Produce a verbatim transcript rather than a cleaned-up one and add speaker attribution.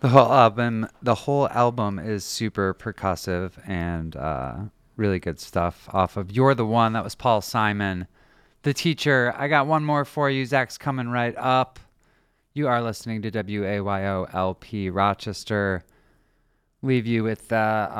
Speaker 1: The whole album, the whole album is super percussive and uh, really good stuff off of You're the One. That was Paul Simon, The Teacher. I got one more for you. Zach's coming right up. You are listening to W A Y O L P Rochester. Leave you with uh,